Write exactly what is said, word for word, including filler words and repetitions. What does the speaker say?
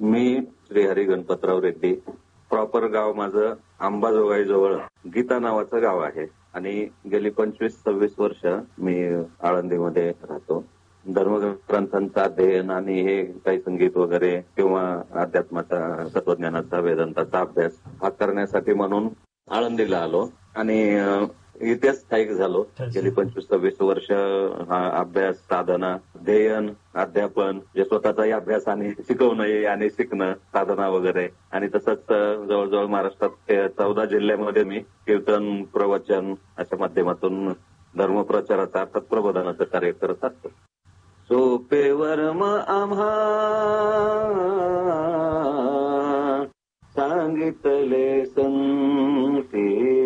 मी Shrihari Ganpatrao Reddy. Proper गाव माझं अंबाजोगाई जवळ गीता नावाचं गाव आहे आणि गेली पंचवीस सव्वीस वर्ष मी आळंदीमध्ये राहतो. धर्मग्रंथांचं अध्ययन आणि हे काही संगीत वगैरे किंवा अध्यात्माचा तत्वज्ञानाचा वेदांताचा अभ्यास हा करण्यासाठी म्हणून आळंदीला आलो आणि इथेच स्थायिक झालो. गेली पंचवीस सव्वीस वर्ष हा अभ्यास, साधना, अध्ययन, अध्यापन, जे स्वतःचाही अभ्यास आणि शिकवणं आणि शिकणं, साधना वगैरे आणि तसंच जवळजवळ महाराष्ट्रात चौदा जिल्ह्यामध्ये मी कीर्तन, प्रवचन अशा माध्यमातून धर्मप्रचाराचा अर्थात प्रबोधनाचं कार्य करत असतो. सोपेवर मग आम्हा सांगितले संती